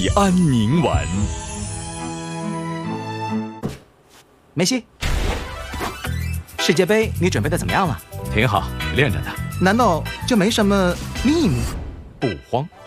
里安宁丸。 梅西，世界杯你准备的怎么样了？ 挺好，练着呢。 难道就没什么秘密？ 不慌。